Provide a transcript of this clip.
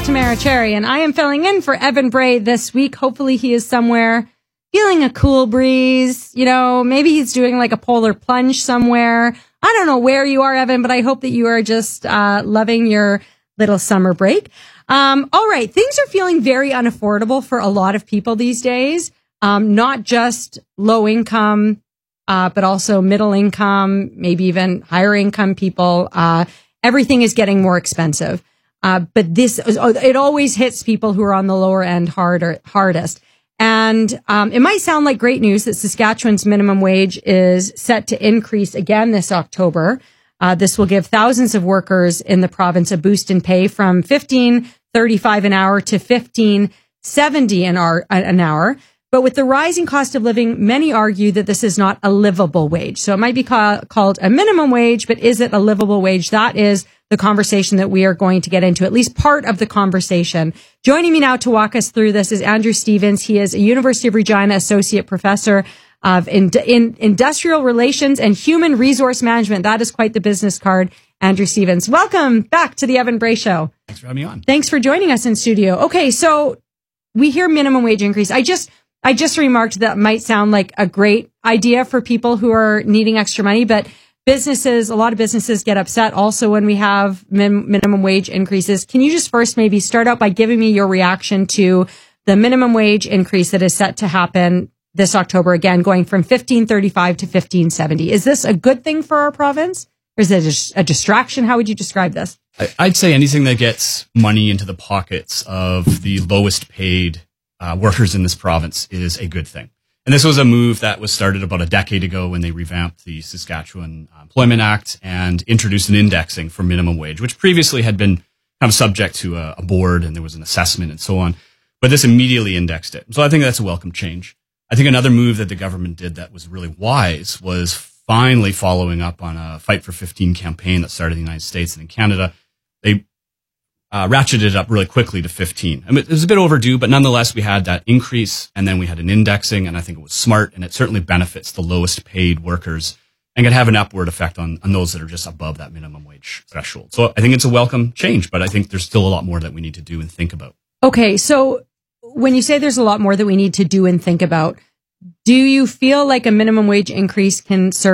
Tamara Cherry, and I am filling in for Evan Bray this week. Hopefully he is somewhere feeling a cool breeze. You know, maybe he's doing like a polar plunge somewhere. I don't know where you are, Evan, but I hope that you are just loving your little summer break. All right. Things are feeling very unaffordable for a lot of people these days. Not just low income, but also middle income, maybe even higher income people. Everything is getting more expensive. But it always hits people who are on the lower end hardest. And it might sound like great news that Saskatchewan's minimum wage is set to increase again this October. This will give thousands of workers in the province a boost in pay from $15.35 an hour to $15.70 an hour. But with the rising cost of living, many argue that this is not a livable wage. So it might be called a minimum wage, but is it a livable wage? That is the conversation that we are going to get into, at least part of the conversation. Joining me now to walk us through this is Andrew Stevens. He is a University of Regina Associate Professor of Industrial Relations and Human Resource Management. That is quite the business card. Andrew Stevens, welcome back to the Evan Bray Show. Thanks for having me on. Thanks for joining us in studio. Okay, so we hear minimum wage increase. I just remarked that might sound like a great idea for people who are needing extra money, but a lot of businesses get upset also when we have minimum wage increases. Can you just first maybe start out by giving me your reaction to the minimum wage increase that is set to happen this October, again, going from $15.35 to $15.70? Is this a good thing for our province, or is it a distraction? How would you describe this? I'd say anything that gets money into the pockets of the lowest paid workers in this province is a good thing. And this was a move that was started about a decade ago when they revamped the Saskatchewan Employment Act and introduced an indexing for minimum wage, which previously had been kind of subject to a board, and there was an assessment and so on. But this immediately indexed it. So I think that's a welcome change. I think another move that the government did that was really wise was finally following up on a Fight for 15 campaign that started in the United States and in Canada. They ratcheted it up really quickly to 15. I mean, it was a bit overdue, but nonetheless, we had that increase, and then we had an indexing, and I think it was smart, and it certainly benefits the lowest paid workers and can have an upward effect on those that are just above that minimum wage threshold. So I think it's a welcome change, but I think there's still a lot more that we need to do and think about. Okay, so when you say there's a lot more that we need to do and think about, do you feel like a minimum wage increase can serve